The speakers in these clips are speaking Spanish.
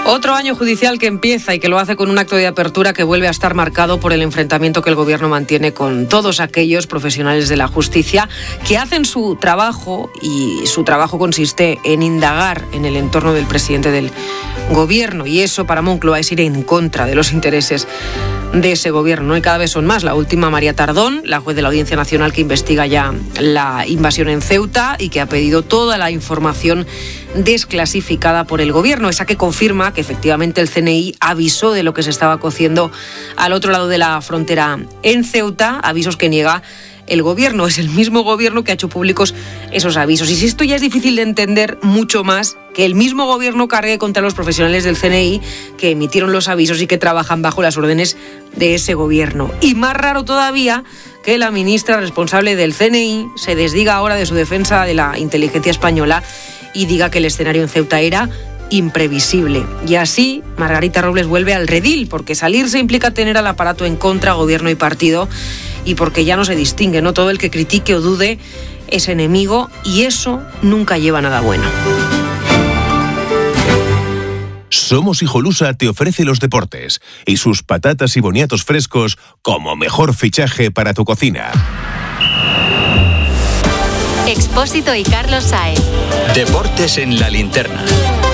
Otro año judicial que empieza y que lo hace con un acto de apertura que vuelve a estar marcado por el enfrentamiento que el Gobierno mantiene con todos aquellos profesionales de la justicia que hacen su trabajo, y su trabajo consiste en indagar en el entorno del presidente del Gobierno, y eso para Moncloa es ir en contra de los intereses de ese Gobierno, y cada vez son más. La última, María Tardón, la juez de la Audiencia Nacional que investiga ya la invasión en Ceuta y que ha pedido toda la información desclasificada por el Gobierno, esa que confirma que efectivamente el CNI avisó de lo que se estaba cociendo al otro lado de la frontera en Ceuta, avisos que niega el Gobierno. Es el mismo Gobierno que ha hecho públicos esos avisos. Y si esto ya es difícil de entender, mucho más que el mismo Gobierno cargue contra los profesionales del CNI que emitieron los avisos y que trabajan bajo las órdenes de ese Gobierno. Y más raro todavía que la ministra responsable del CNI se desdiga ahora de su defensa de la inteligencia española y diga que el escenario en Ceuta era imprevisible. Y así Margarita Robles vuelve al redil, porque salirse implica tener al aparato en contra, Gobierno y partido, y porque ya no se distingue, no todo el que critique o dude es enemigo, y eso nunca lleva a nada bueno. Somos Hijolusa te ofrece los deportes y sus patatas y boniatos frescos como mejor fichaje para tu cocina. Expósito y Carlos Saez. Deportes en la linterna.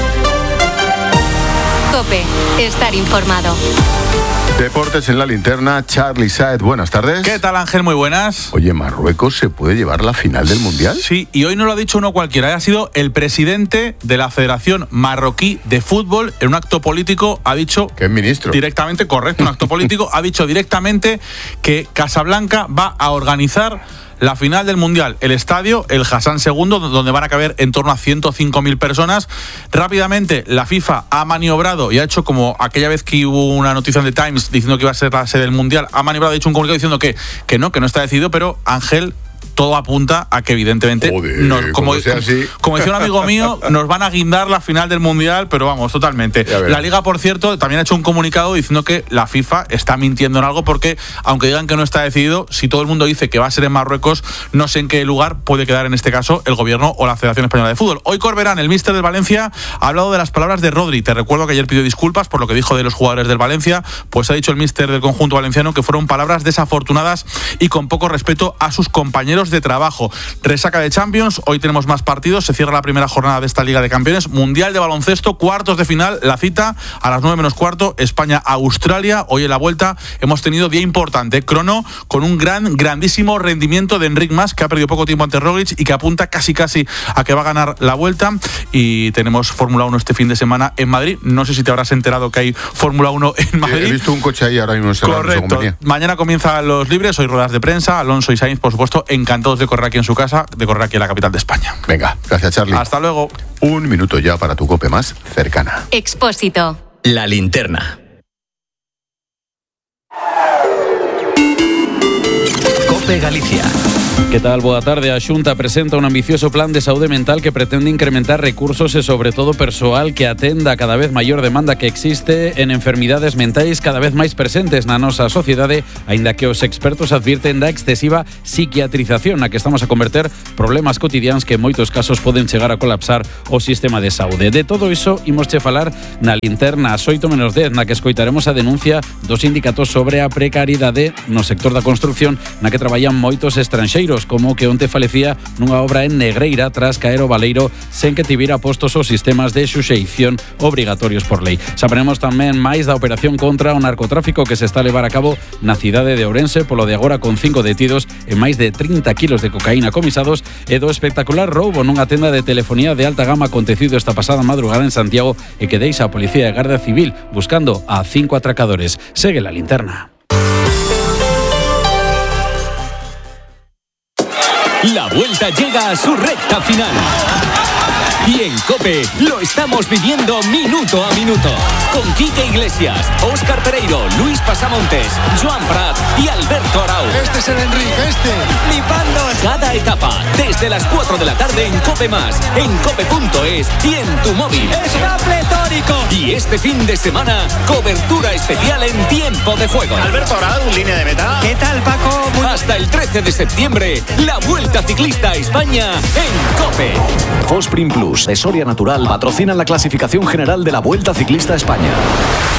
COPE. Estar informado. Deportes en la linterna, Charly Saez, buenas tardes. ¿Qué tal, Ángel? Muy buenas. Oye, ¿Marruecos se puede llevar la final del Mundial? Sí, y hoy no lo ha dicho uno cualquiera, ha sido el presidente de la Federación Marroquí de Fútbol. En un acto político ha dicho... ¿Qué es ministro? Directamente, correcto, un acto político, ha dicho directamente que Casablanca va a organizar la final del Mundial, el estadio, el Hassan II, donde van a caber en torno a 105.000 personas. Rápidamente, la FIFA ha maniobrado y ha hecho como aquella vez que hubo una noticia en The Times diciendo que iba a ser la sede del Mundial, ha maniobrado, ha hecho un comunicado diciendo que no está decidido, pero Ángel, todo apunta a que evidentemente, como decía un amigo mío, nos van a guindar la final del Mundial, pero vamos, totalmente. La Liga, por cierto, también ha hecho un comunicado diciendo que la FIFA está mintiendo en algo, porque aunque digan que no está decidido, si todo el mundo dice que va a ser en Marruecos, no sé en qué lugar puede quedar en este caso el Gobierno o la Federación Española de Fútbol. Hoy Corberán, el míster del Valencia, ha hablado de las palabras de Rodri. Te recuerdo que ayer pidió disculpas por lo que dijo de los jugadores del Valencia, pues ha dicho el míster del conjunto valenciano que fueron palabras desafortunadas y con poco respeto a sus compañeros de trabajo. Resaca de Champions, hoy tenemos más partidos, se cierra la primera jornada de esta Liga de Campeones, Mundial de Baloncesto, cuartos de final, la cita a las 9:15, España-Australia. Hoy en la vuelta hemos tenido día importante, crono con un grandísimo rendimiento de Enric Mas, que ha perdido poco tiempo ante Roglic y que apunta casi a que va a ganar la vuelta. Y tenemos Fórmula 1 este fin de semana en Madrid. No sé si te habrás enterado que hay Fórmula 1 en Madrid. He visto un coche ahí ahora mismo. Correcto. Mañana comienzan los libres, hoy ruedas de prensa, Alonso y Sainz, por supuesto, encantados de correr aquí en su casa, de correr aquí en la capital de España. Venga, gracias, Charly. Hasta luego. Un minuto ya para tu COPE más cercana. Expósito. La linterna. COPE Galicia. Que tal? Boa tarde. A Xunta presenta un ambicioso plan de saúde mental que pretende incrementar recursos e sobre todo persoal que atenda a cada vez maior demanda que existe en enfermidades mentais cada vez máis presentes na nosa sociedade, aínda que os expertos advirten da excesiva psiquiatrización na que estamos a converter problemas cotidianos que en moitos casos poden chegar a colapsar o sistema de saúde. De todo iso imos che falar na linterna ás 8:10, na que escoitaremos a denuncia dos sindicatos sobre a precariedade no sector da construcción, na que traballan moitos estranxeiros, como que onte falecía nunha obra en Negreira tras caer o baleiro sen que tivera postos os sistemas de xuxeición obrigatorios por lei. Saberemos tamén máis da operación contra o narcotráfico que se está a levar a cabo na cidade de Ourense, polo de agora con 5 detidos e máis de 30 kilos de cocaína comisados, e do espectacular roubo nunha tenda de telefonía de alta gama acontecido esta pasada madrugada en Santiago e que deixa a Policía de Garda Civil buscando a 5 atracadores. Segue la linterna. La vuelta llega a su recta final. Y en COPE lo estamos viviendo minuto a minuto. Con Quique Iglesias, Óscar Pereiro, Luis Pasamontes, Joan Prat y Alberto Arau. Este es el Enrique, flipando cada etapa, desde las 4 de la tarde en COPE+, en cope.es y en tu móvil. ¡Está pletórico! histórico. Y este fin de semana, cobertura especial en Tiempo de Juego. Alberto Grado, línea de meta. ¿Qué tal, Paco? Hasta el 13 de septiembre, la Vuelta Ciclista a España en COPE. Fosprin Plus de Soria Natural patrocinan la clasificación general de la Vuelta Ciclista a España.